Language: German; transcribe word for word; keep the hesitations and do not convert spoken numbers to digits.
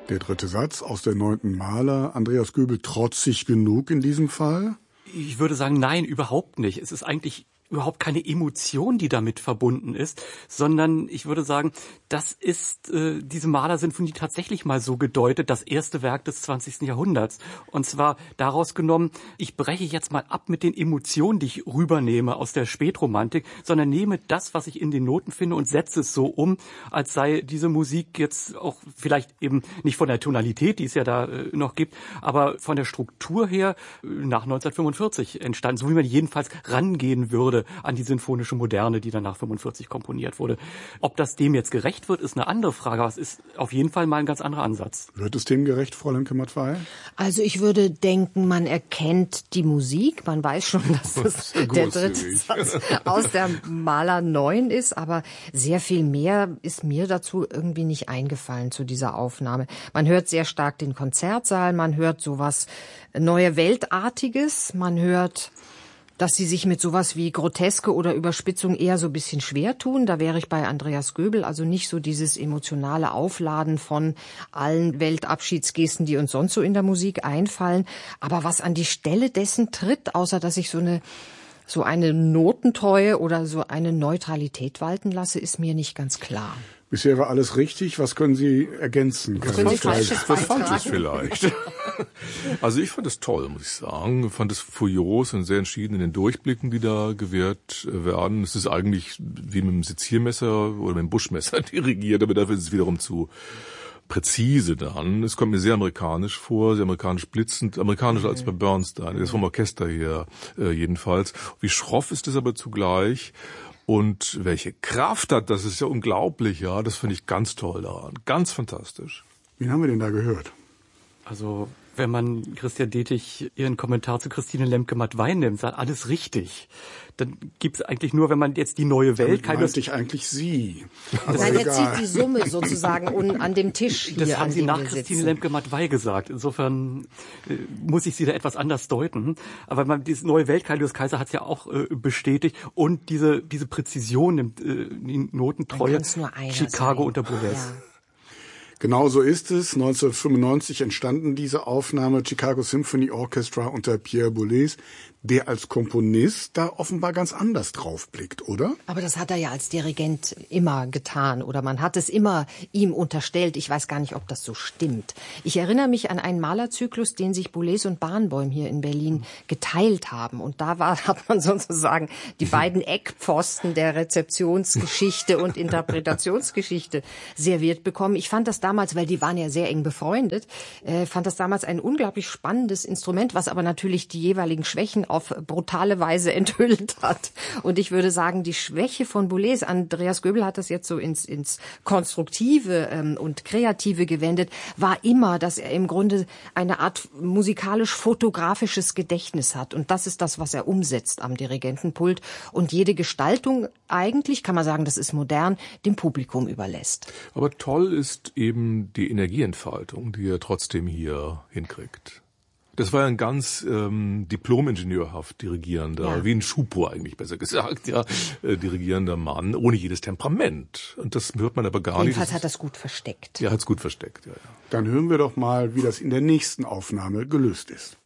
Der dritte Satz aus der neunten Mahler. Andreas Göbel, trotzig genug in diesem Fall? Ich würde sagen, nein, überhaupt nicht. Es ist eigentlich überhaupt keine Emotion, die damit verbunden ist, sondern ich würde sagen, das ist äh, diese Mahler-Sinfonie tatsächlich mal so gedeutet, das erste Werk des zwanzigsten Jahrhunderts. Und zwar daraus genommen, ich breche jetzt mal ab mit den Emotionen, die ich rübernehme aus der Spätromantik, sondern nehme das, was ich in den Noten finde und setze es so um, als sei diese Musik jetzt auch vielleicht eben nicht von der Tonalität, die es ja da äh, noch gibt, aber von der Struktur her äh, nach neunzehnhundertfünfundvierzig entstanden, so wie man jedenfalls rangehen würde an die sinfonische Moderne, die dann nach fünfundvierzig komponiert wurde. Ob das dem jetzt gerecht wird, ist eine andere Frage, aber es ist auf jeden Fall mal ein ganz anderer Ansatz. Wird es dem gerecht, Fräulein Kemmertwey? Also ich würde denken, man erkennt die Musik, man weiß schon, dass das der dritte Satz aus der Mahler neun ist, aber sehr viel mehr ist mir dazu irgendwie nicht eingefallen zu dieser Aufnahme. Man hört sehr stark den Konzertsaal, man hört sowas Neue Weltartiges, man hört, dass sie sich mit sowas wie Groteske oder Überspitzung eher so ein bisschen schwer tun. Da wäre ich bei Andreas Göbel, also nicht so dieses emotionale Aufladen von allen Weltabschiedsgesten, die uns sonst so in der Musik einfallen. Aber was an die Stelle dessen tritt, außer dass ich so eine so eine Notentreue oder so eine Neutralität walten lasse, ist mir nicht ganz klar. Bisher war alles richtig. Was können Sie ergänzen? Was können Sie Falsches Was Falsches vielleicht. Also ich fand es toll, muss ich sagen. Ich fand es furios und sehr entschieden in den Durchblicken, die da gewährt werden. Es ist eigentlich wie mit einem Seziermesser oder mit einem Buschmesser dirigiert, aber dafür ist es wiederum zu präzise dann. Es kommt mir sehr amerikanisch vor, sehr amerikanisch blitzend, amerikanischer als bei Bernstein. Das ist vom Orchester her äh, jedenfalls. Wie schroff ist es aber zugleich. Und welche Kraft hat, das ist ja unglaublich, ja. Das finde ich ganz toll daran. Ganz fantastisch. Wen haben wir denn da gehört? Also, wenn man Christian Detig ihren Kommentar zu Christine Lemke-Mattwein nimmt, sagt alles richtig. Dann gibt's eigentlich nur, wenn man jetzt die neue Welt... Damit meinte ich eigentlich Sie. Aber Nein, er zieht die Summe sozusagen un, an dem Tisch hier. Das haben an Sie dem nach wir Christine sitzen. Lemke-Mattwein gesagt. Insofern äh, muss ich Sie da etwas anders deuten. Aber man, dieses neue Welt, Julius Kaiser hat es ja auch äh, bestätigt. Und diese diese Präzision, nimmt, äh, die Notentreue, Chicago sein. unter Boulez. Ja. Genau so ist es. neunzehnhundertfünfundneunzig entstanden diese Aufnahme Chicago Symphony Orchestra unter Pierre Boulez, der als Komponist da offenbar ganz anders drauf blickt, oder? Aber das hat er ja als Dirigent immer getan oder man hat es immer ihm unterstellt. Ich weiß gar nicht, ob das so stimmt. Ich erinnere mich an einen Malerzyklus, den sich Boulez und Barenboim hier in Berlin geteilt haben. Und da war, hat man sozusagen die beiden Eckpfosten der Rezeptionsgeschichte und Interpretationsgeschichte serviert bekommen. Ich fand das damals, weil die waren ja sehr eng befreundet, äh, fand das damals ein unglaublich spannendes Instrument, was aber natürlich die jeweiligen Schwächen auf brutale Weise enthüllt hat. Und ich würde sagen, die Schwäche von Boulez, Andreas Göbel hat das jetzt so ins, ins Konstruktive ähm, und Kreative gewendet, war immer, dass er im Grunde eine Art musikalisch-fotografisches Gedächtnis hat. Und das ist das, was er umsetzt am Dirigentenpult. Und jede Gestaltung, eigentlich kann man sagen, das ist modern, dem Publikum überlässt. Aber toll ist eben die Energieentfaltung, die er trotzdem hier hinkriegt. Das war ja ein ganz ähm, diplomingenieurhaft dirigierender, Ja. wie ein Schupo eigentlich besser gesagt, ja, äh, dirigierender Mann, ohne jedes Temperament. Und das hört man aber gar Jedenfalls nicht. hat er es gut versteckt. Ja, hat es gut versteckt, ja, ja. Dann hören wir doch mal, wie das in der nächsten Aufnahme gelöst ist.